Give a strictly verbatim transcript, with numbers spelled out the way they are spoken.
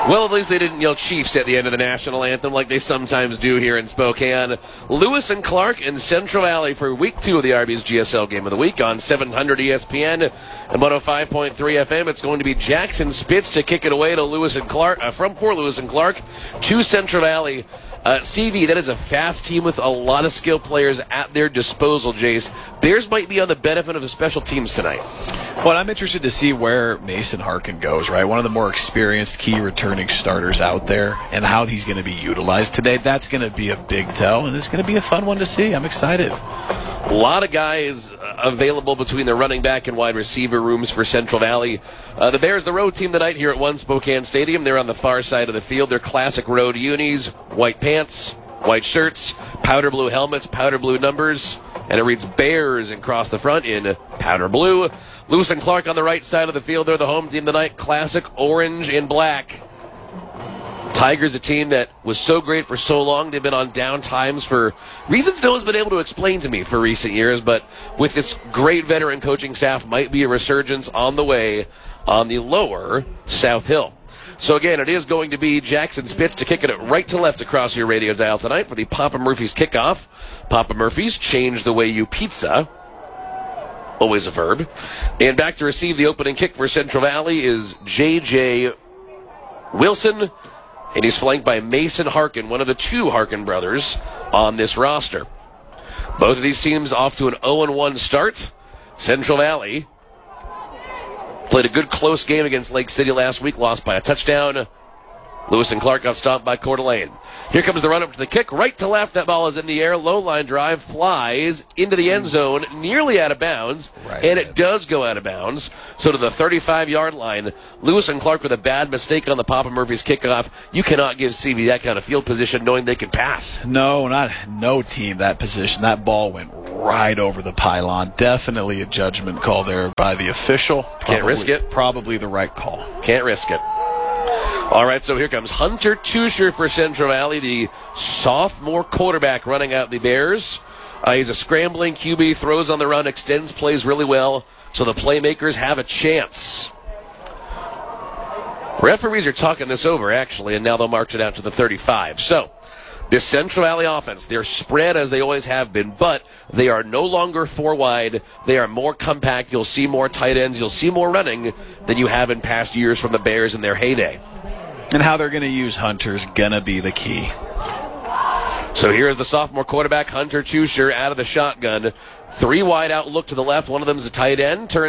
Well, at least they didn't yell Chiefs at the end of the national anthem like they sometimes do here in Spokane. Lewis and Clark in Central Valley for week two of the Arby's G S L Game of the Week on seven hundred E S P N and one oh five point three F M. It's going to be Jackson Spitz to kick it away to Lewis and Clark, uh, from Port Lewis and Clark to Central Valley. Uh, C V, that is a fast team with a lot of skilled players at their disposal, Jace. Bears might be on the benefit of the special teams tonight. Well, I'm interested to see where Mason Harkin goes, right? One of the more experienced key returning starters out there, and how he's going to be utilized today. That's going to be a big tell, and it's going to be a fun one to see. I'm excited. A lot of guys available between the running back and wide receiver rooms for Central Valley. Uh, the Bears, the road team tonight here at One Spokane Stadium. They're on the far side of the field. They're classic road unis, white pants, white shirts, powder blue helmets, powder blue numbers, and it reads Bears across the front in powder blue. Lewis and Clark on the right side of the field. They're the home team tonight, classic orange and black. Tigers, a team that was so great for so long. They've been on down times for reasons no one's been able to explain to me for recent years, but with this great veteran coaching staff, might be a resurgence on the way on the lower South Hill. So again, it is going to be Jackson Spitz to kick it right to left across your radio dial tonight for the Papa Murphy's kickoff. Papa Murphy's, change the way you pizza. Always a verb. And back to receive the opening kick for Central Valley is J J Wilson, and he's flanked by Mason Harkin, one of the two Harkin brothers on this roster. Both of these teams off to an oh and one start. Central Valley played a good close game against Lake City last week, lost by a touchdown. Lewis and Clark got stopped by Coeur d'Alene. Here comes the run up to the kick, right to left. That ball is in the air. Low line drive, flies into the end zone, nearly out of bounds, right, and it does go out of bounds. So to the thirty-five-yard line, Lewis and Clark with a bad mistake on the Papa Murphy's kickoff. You cannot give C V that kind of field position knowing they can pass. No, not no team that position. That ball went right over the pylon. Definitely a judgment call there by the official. Probably, Can't risk it. Probably the right call. Can't risk it. All right, so here comes Hunter Tusher for Central Valley, the sophomore quarterback running out the Bears. Uh, he's a scrambling Q B, throws on the run, extends plays really well, so the playmakers have a chance. Referees are talking this over, actually, and now they'll march it out to the thirty-five. So, this Central Valley offense, they're spread as they always have been, but they are no longer four wide. They are more compact. You'll see more tight ends. You'll see more running than you have in past years from the Bears in their heyday. And how they're going to use Hunter's going to be the key. So here's the sophomore quarterback, Hunter Tusher, out of the shotgun. Three wide out, look to the left. One of them is a tight end. Turns